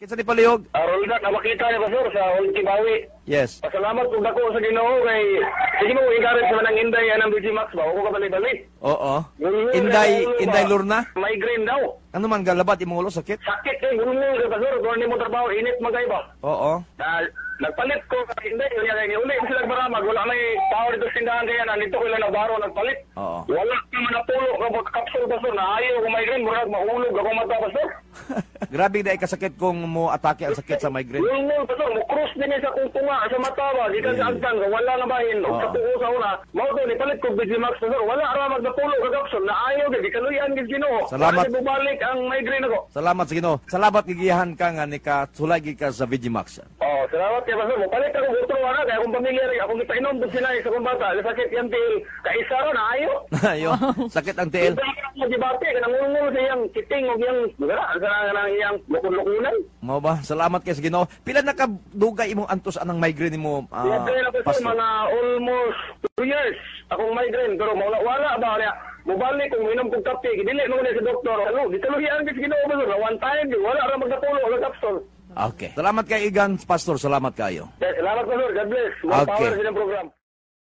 Kinsa ni palihog? Rolda, nakakita niya Pastor sa Ultibawi. Yes. Pasalamat kung dako sa Ginoo kay sige mo igarit sa manang Inday anang Digimax ba? Ako ka balik-balik. Oo. Inday Lorna? Migraine daw. Ano man galabat imong ulo sakit? Sakit eh, gulong ka Pastor. Kung hindi mo trabaho, init magay ba? Oo. Nagpalit ko kay Inday. Kaya uli ko sila maramag. Wala may power dito sindahan kaya nandito ko lang nagbaro nagpalit. Oo. Wala ka man napulo ka mo kapsul Pastor. Naayaw ko migraine. Murag mahulog ako mata Pastor. Grabe dai kasakit kung mo atake ang sakit sa migraine. Gulong Pastor. Mukros din sa kung tunga sa mata ba. Di ka sa agtan. Wala na bahin. O sa tuko sa una. Mao to ni palit ko Digimax Pastor. Wala ramag napulo ka kapsul. Naayaw ka. Di kaluyan gid Ginoo. Salamat. Kasi bubalik ang migraine ako. Salamat sa Ginoo. Salamat gigiyahan ka nga ni ka sulay gid ka sa Vigimax. Oh, salamat kay Pastor. Palit ako gutro ana kay akong pamilya rin. Akong ipainom din sila sa kong bata. Sakit yan til kaisa ra naayo. Ayo, sakit ang tiil. Magibate ka nangungul sa iyang kiting o iyang magara sa iyang lukun-lukunan. Mao ba? Salamat kay sa Ginoo. Pila na ka dugay imong antos anang migraine nimo, Migraine ako sa mga almost 2 years akong migraine pero wala ba niya. Mubalik kung minom kong kape, dili mo sa doktor. Ano, di kaluhian gid Ginoo ba na one time wala ra magdapulo wala kapsul. Okay. Salamat kay Igan, Pastor. Salamat kayo. Salamat Pastor. God bless. More Okay. power sa inyong program.